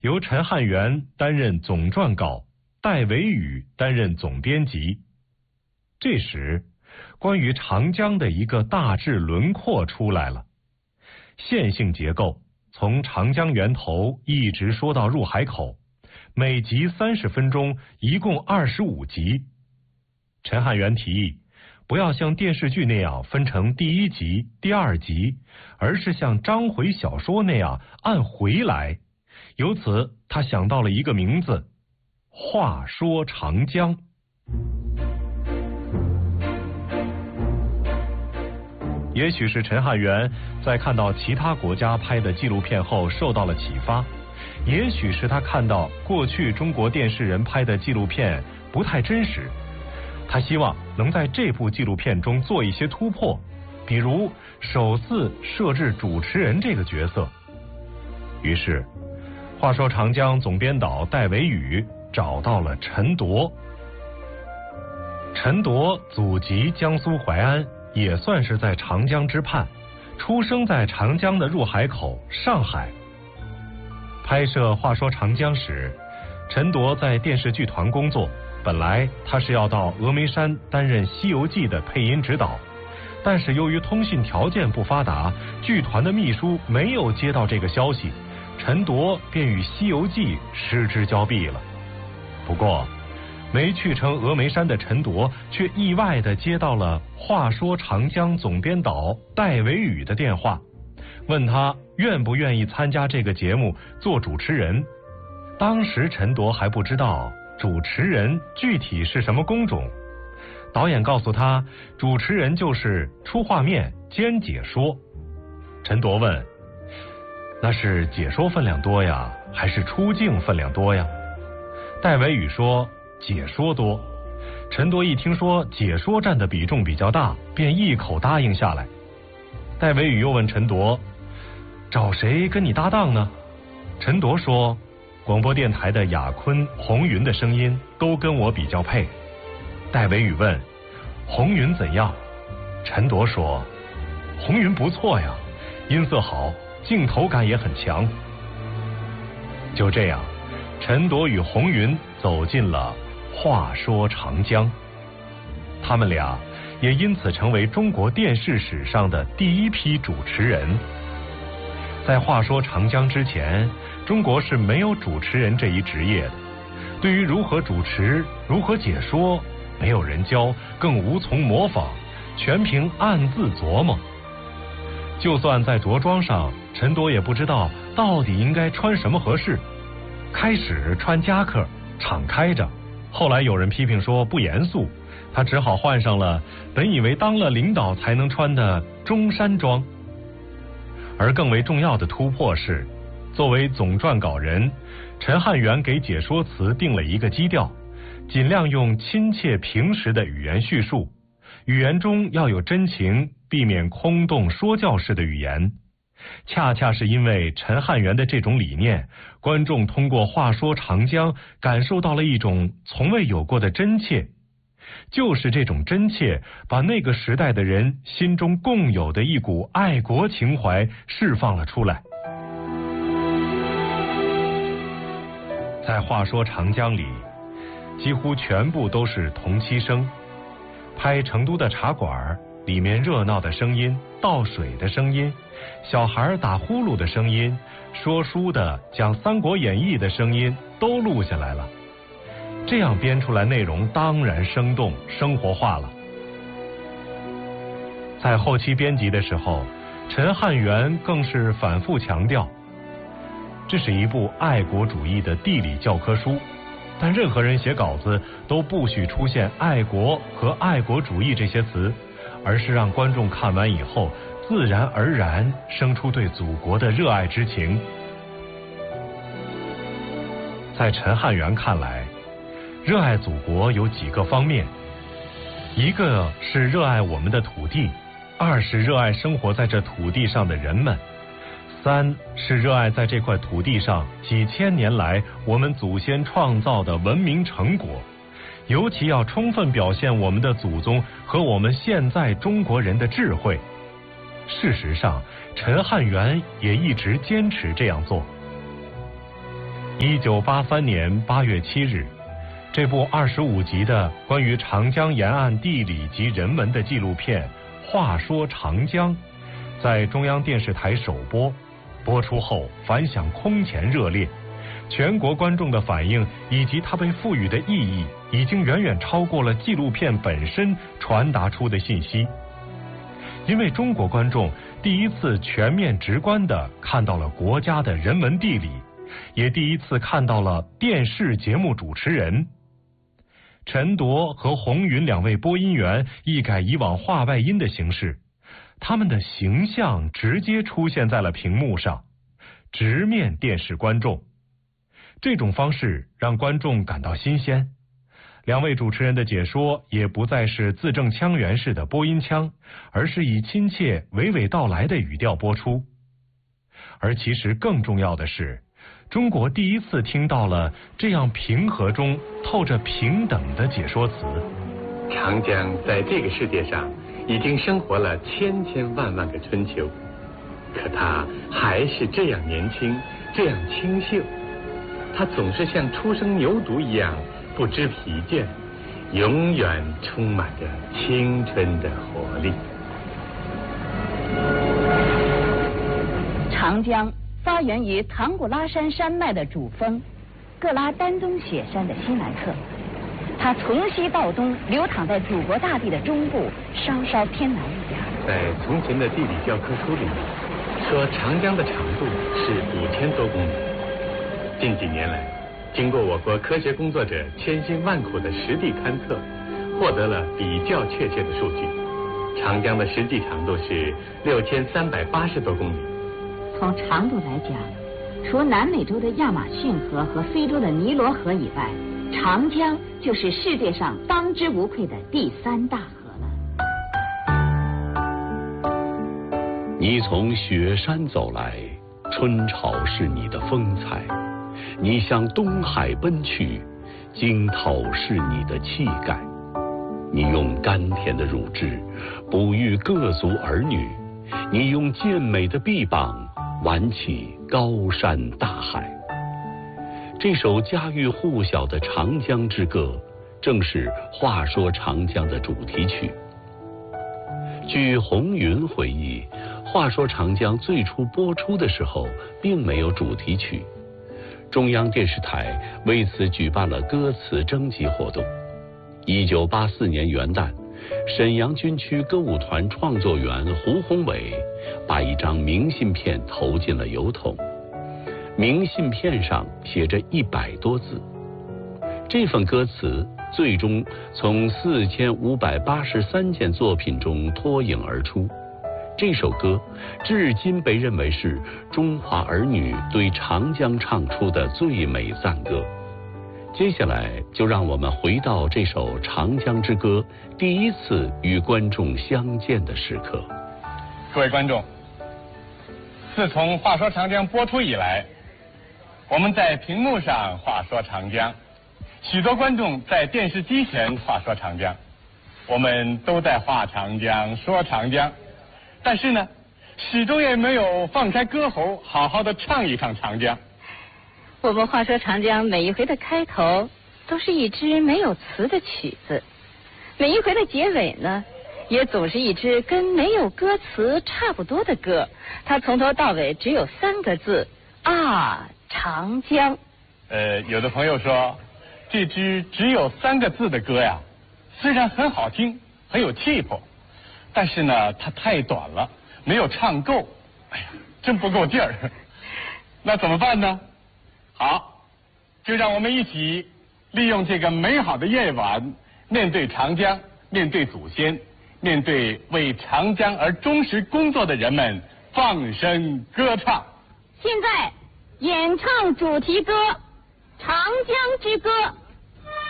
由陈汉元担任总撰稿，戴维宇担任总编辑。这时，关于长江的一个大致轮廓出来了。线性结构，从长江源头一直说到入海口，每集30分钟，一共25集。陈汉元提议，不要像电视剧那样分成第1集、第2集，而是像章回小说那样按回来。由此，他想到了一个名字：话说长江。也许是陈汉元在看到其他国家拍的纪录片后受到了启发，也许是他看到过去中国电视人拍的纪录片不太真实，他希望能在这部纪录片中做一些突破，比如首次设置主持人这个角色。于是，话说长江总编导戴维宇找到了陈铎。陈铎祖籍江苏淮安，也算是在长江之畔，出生在长江的入海口上海。拍摄《话说长江》时，陈铎在电视剧团工作，本来他是要到峨眉山担任《西游记》的配音指导，但是由于通讯条件不发达，剧团的秘书没有接到这个消息，陈铎便与《西游记》失之交臂了。不过，没去成峨眉山的陈铎却意外地接到了《话说长江》总编导戴维宇的电话，问他愿不愿意参加这个节目做主持人。当时陈铎还不知道主持人具体是什么工种，导演告诉他，主持人就是出画面兼解说。陈铎问，那是解说分量多呀，还是出镜分量多呀？戴维宇说，解说多。陈铎一听说解说占的比重比较大，便一口答应下来。戴维宇又问陈铎，找谁跟你搭档呢？陈铎说，广播电台的雅坤、红云的声音都跟我比较配。戴维宇问，红云怎样？陈铎说，红云不错呀，音色好，镜头感也很强。就这样，陈铎与红云走进了话说长江，他们俩也因此成为中国电视史上的第一批主持人。在话说长江之前，中国是没有主持人这一职业的，对于如何主持、如何解说，没有人教，更无从模仿，全凭暗自琢磨。就算在着装上，陈铎也不知道到底应该穿什么合适。开始穿夹克，敞开着，后来有人批评说不严肃，他只好换上了本以为当了领导才能穿的中山装。而更为重要的突破是，作为总撰稿人，陈汉元给解说词定了一个基调，尽量用亲切平实的语言叙述，语言中要有真情，避免空洞说教式的语言。恰恰是因为陈汉元的这种理念，观众通过话说长江感受到了一种从未有过的真切，就是这种真切把那个时代的人心中共有的一股爱国情怀释放了出来。在话说长江里，几乎全部都是同期声，拍成都的茶馆，里面热闹的声音、倒水的声音、小孩打呼噜的声音、说书的讲《三国演义》的声音都录下来了。这样编出来内容当然生动生活化了。在后期编辑的时候，陈汉元更是反复强调，这是一部爱国主义的地理教科书，但任何人写稿子都不许出现爱国和爱国主义这些词，而是让观众看完以后自然而然生出对祖国的热爱之情。在陈汉元看来，热爱祖国有几个方面，一个是热爱我们的土地，二是热爱生活在这土地上的人们，三是热爱在这块土地上几千年来我们祖先创造的文明成果，尤其要充分表现我们的祖宗和我们现在中国人的智慧。事实上，陈汉元也一直坚持这样做。 1983年8月7日，这部25集的关于长江沿岸地理及人文的纪录片《话说长江》在中央电视台首播，播出后反响空前热烈，全国观众的反应以及它被赋予的意义，已经远远超过了纪录片本身传达出的信息。因为中国观众第一次全面直观地看到了国家的人文地理，也第一次看到了电视节目主持人。陈铎和洪云两位播音员一改以往话外音的形式，他们的形象直接出现在了屏幕上，直面电视观众。这种方式让观众感到新鲜。两位主持人的解说也不再是字正腔圆式的播音腔，而是以亲切娓娓道来的语调播出。而其实更重要的是，中国第一次听到了这样平和中透着平等的解说词。 长江在这个世界上已经生活了千千万万个春秋，可它还是这样年轻，这样清秀。它总是像初生牛犊一样不知疲倦，永远充满着青春的活力。 长江发源于唐古拉山山脉的主峰格拉丹东雪山的西南侧，它从西到东流淌在祖国大地的中部，稍稍偏南一点。 在从前的地理教科书里说，长江的长度是5000多公里。近几年来，经过我国科学工作者千辛万苦的实地勘测，获得了比较确切的数据。长江的实际长度是6380多公里。 从长度来讲，除南美洲的亚马逊河和非洲的尼罗河以外，长江就是世界上当之无愧的第3大河了。 你从雪山走来，春潮是你的风采；你向东海奔去，惊涛是你的气概。你用甘甜的乳汁哺育各族儿女，你用健美的臂膀挽起高山大海。这首家喻户晓的《长江之歌》正是《话说长江》的主题曲。据洪云回忆，《话说长江》最初播出的时候并没有主题曲，中央电视台为此举办了歌词征集活动。1984年元旦，沈阳军区歌舞团创作员胡宏伟把一张明信片投进了邮筒，明信片上写着100多字。这份歌词最终从4583件作品中脱颖而出。这首歌至今被认为是中华儿女对长江唱出的最美赞歌。接下来就让我们回到这首《长江之歌》第一次与观众相见的时刻。 各位观众，自从《话说长江》播出以来，我们在屏幕上话说长江，许多观众在电视机前话说长江，我们都在话长江说长江，但是呢，始终也没有放开歌喉好好的唱一唱长江。 我们话说长江每一回的开头都是一支没有词的曲子，每一回的结尾呢也总是一支跟没有歌词差不多的歌，它从头到尾只有3个字啊，长江。 有的朋友说，这支只有3个字的歌呀，虽然很好听，很有气魄，但是呢，它太短了，没有唱够。哎呀，真不够劲儿。那怎么办呢？好，就让我们一起利用这个美好的夜晚，面对长江，面对祖先，面对为长江而忠实工作的人们，放声歌唱。 现在演唱主题歌《长江之歌》。